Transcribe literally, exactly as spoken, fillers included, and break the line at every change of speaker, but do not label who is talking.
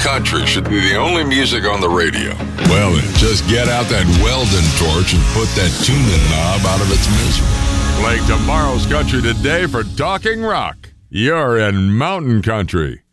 country should be the only music on the radio.
Well then, just get out that Weldon torch and put that tuning knob out of its misery. Play tomorrow's country today for Talking Rock. You're in Mountain Country.